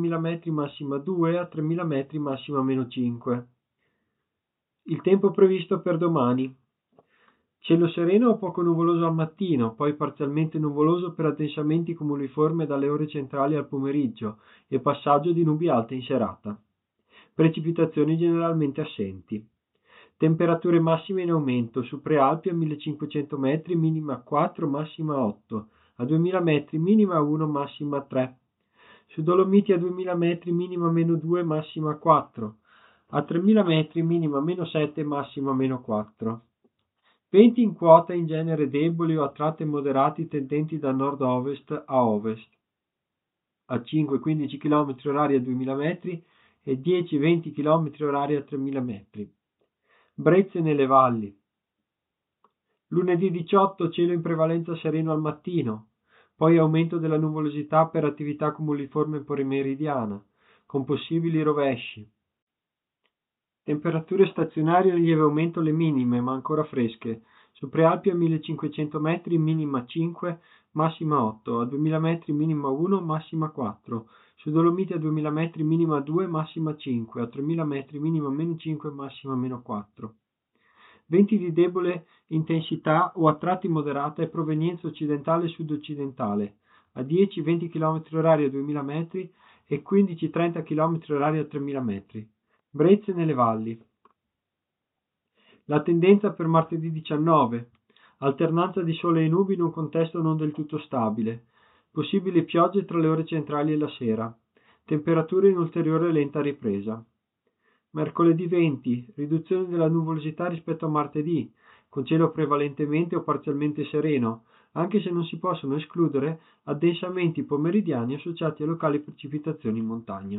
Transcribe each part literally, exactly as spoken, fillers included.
duemila metri massima due, a tremila metri massima meno cinque. Il tempo previsto per domani. Cielo sereno o poco nuvoloso al mattino, poi parzialmente nuvoloso per addensamenti cumuliforme dalle ore centrali al pomeriggio e passaggio di nubi alte in serata. Precipitazioni generalmente assenti. Temperature massime in aumento, su prealpi a millecinquecento metri minima quattro, massima otto, a duemila metri minima uno, massima tre. Su Dolomiti a duemila metri minima meno due, massima quattro, a tremila metri minima meno sette, massima meno quattro. Venti in quota in genere deboli o a tratti moderati tendenti da nord-ovest a ovest, a cinque quindici km orari a duemila metri e dieci venti km orari a tremila metri. Brezze nelle valli. Lunedì diciotto cielo in prevalenza sereno al mattino, poi aumento della nuvolosità per attività cumuliforme meridiana, con possibili rovesci. Temperature stazionarie in lieve aumento le minime, ma ancora fresche. Su prealpi a millecinquecento metri minima cinque, massima otto, a duemila metri minima uno, massima quattro. Su Dolomiti a duemila metri minima due, massima cinque, a tremila metri minima meno cinque, massima meno quattro. Venti di debole intensità o a tratti moderata e provenienza occidentale e sud-occidentale, a dieci venti km orari a duemila metri e quindici trenta km orari a tremila metri. Brezze nelle valli. La tendenza per martedì diciannove. Alternanza di sole e nubi in un contesto non del tutto stabile. Possibili piogge tra le ore centrali e la sera. Temperature in ulteriore lenta ripresa. Mercoledì venti. Riduzione della nuvolosità rispetto a martedì, con cielo prevalentemente o parzialmente sereno, anche se non si possono escludere addensamenti pomeridiani associati a locali precipitazioni in montagna.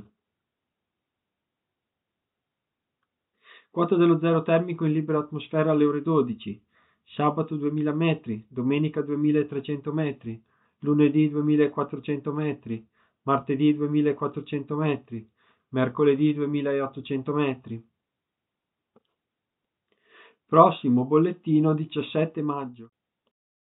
Quota dello zero termico in libera atmosfera alle ore dodici, sabato duemila metri, domenica duemilatrecento metri, lunedì duemilaquattrocento metri, martedì duemilaquattrocento metri, mercoledì duemilaottocento metri. Prossimo bollettino diciassette maggio.